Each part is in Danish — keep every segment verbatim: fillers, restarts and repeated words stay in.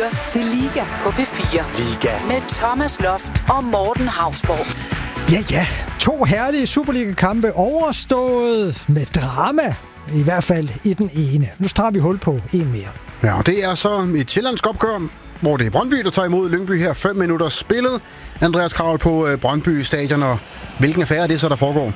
lytter til Liga på P fire. Liga. Med Thomas Loft og Morten Hausborg. Ja, ja. To herlige Superliga-kampe overstået med drama. I hvert fald i den ene. Nu tager vi hul på en mere. Ja, og det er så et sjællandsk opgør, hvor det er Brøndby, der tager imod Lyngby her. Fem minutter spillet. Andreas Kravl på Brøndby Stadion, og hvilken affære er det så, der foregår?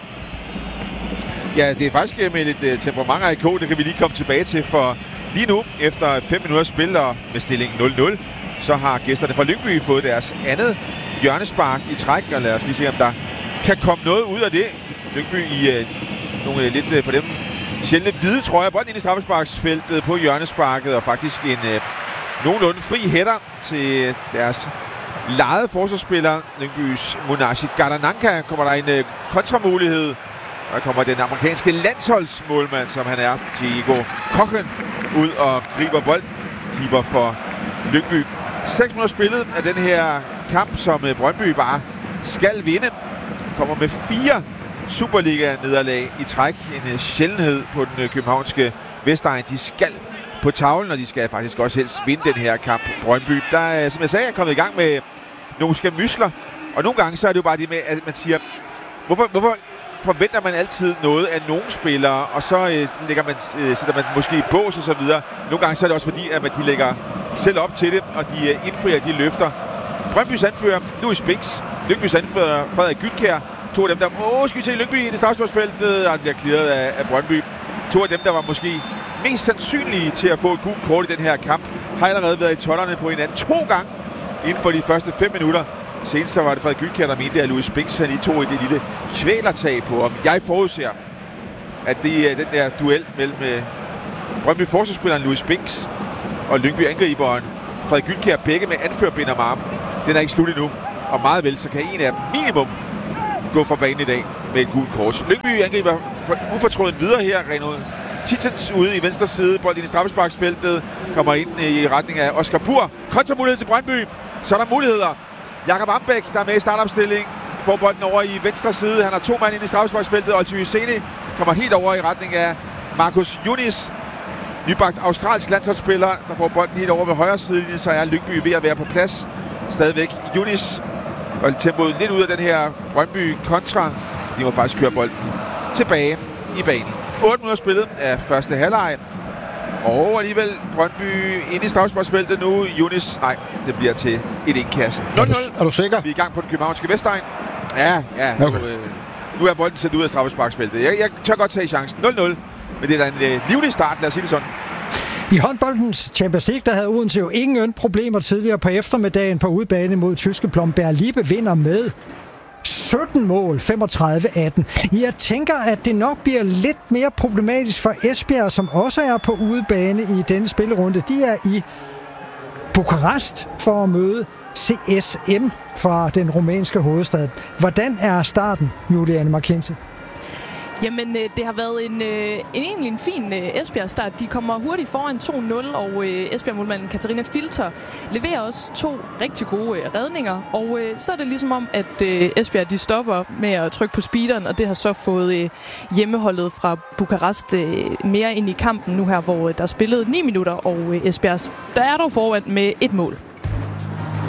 Ja, det er faktisk med lidt uh, temperament af I K, det kan vi lige komme tilbage til, for lige nu, efter fem minutter spil og med stilling nul nul, så har gæsterne fra Lyngby fået deres andet hjørnespark i træk, og lad os lige se, om der kan komme noget ud af det. Lyngby i uh, nogle uh, lidt uh, for dem sjældne hvide trøjer, bolden ind i straffesparksfeltet på hjørnesparket, og faktisk en uh, nogenlunde fri hætter til deres lejede forsvarsspiller, Lyngbys Munashi Gardananka. Kommer der en uh, kontramulighed. Der kommer den amerikanske landsholdsmålmand, som han er, Diego Cochen, ud og griber bolden. Keeper for Lyngby. seks minutter spillet af den her kamp, som Brøndby bare skal vinde. Kommer med fire Superliga-nederlag i træk. En sjældenhed på den københavnske Vestegn. De skal på tavlen, og de skal faktisk også helst vinde den her kamp. Brøndby, der, som jeg sagde, er kommet i gang med nogle skærmysler. Og nogle gange så er det jo bare det med, at man siger, hvorfor... hvorfor forventer man altid noget af nogle spillere, og så øh, lægger man, øh, sætter man måske i bås og så videre. Nogle gange så er det også fordi, at de lægger selv op til det, og de øh, indfrier de løfter. Brøndbys anfører Louis Binks, Lyngbys anfører Frederik Gytkjær, to af dem, der åh, skal vi se Lyngby i det straffesparksfeltet, og han bliver clearet af, af Brøndby. To af dem, der var måske mest sandsynlige til at få et gult kort i den her kamp, har allerede været i totterne på hinanden to gange inden for de første fem minutter. Senest så var det Frederik Gytkjær, der mente, at Louis Binks han lige tog et lille kvælertag på. Og jeg forudser, at det er den der duel mellem Brøndby forsvarsspilleren Louis Binks og Lyngby angriberen Frederik Gytkjær, begge med anførbind om armen. Den er ikke slut endnu. Og meget vel, så kan en af dem minimum gå fra banen i dag med et gult kort. Lyngby angriber ufortrødent videre her. Reno Titans ude i venstre side. Bolden ind i straffesparksfeltet. Kommer ind i retning af Oscar Pur. Kontramulighed til Brøndby. Så er der muligheder. Jakob Ambæk, der er med i startopstilling, får bolden over i venstre side. Han har to mand ind i straffesparksfeltet. Olti Hyseni kommer helt over i retning af Marcus Yunis. Nybagt australsk landsholdsspiller, der får bolden helt over ved højre side. Så er Lyngby ved at være på plads. Stadigvæk Yunis. Og tempoet lidt ud af den her Brøndby kontra. De må faktisk køre bolden tilbage i banen. otte minutter spillet af første halvleg. Og alligevel Brøndby inde i straffesparksfeltet nu. Yunis, nej, det bliver til et indkast. nul nul. Er du sikker? Vi er i gang på den københavnske Vestegn. Ja, ja. Okay. Nu, øh, nu er bolden sendt ud af straffesparksfeltet. Jeg, jeg tør godt tage chancen. nul nul. Men det er da en øh, livlig start, lad os sige det sådan. I håndboldens Champions League, der havde Odense jo ingen problemer tidligere på eftermiddagen på udebane mod tyske Blomberg. Liebe vinder med sytten mål, femogtredive atten. Jeg tænker, at det nok bliver lidt mere problematisk for Esbjerg, som også er på udebane i denne spillerunde. De er i Bukarest for at møde C S M fra den rumænske hovedstad. Hvordan er starten, Juliane Markense? Jamen, det har været en, en egentlig en fin Esbjerg-start. De kommer hurtigt foran to nul, og Esbjerg-målmanden Katarina Filter leverer også to rigtig gode redninger. Og så er det ligesom om, at Esbjerg de stopper med at trykke på speederen, og det har så fået hjemmeholdet fra Bukarest mere ind i kampen nu her, hvor der er spillet ni minutter, og Esbjerg der er dog foran med et mål.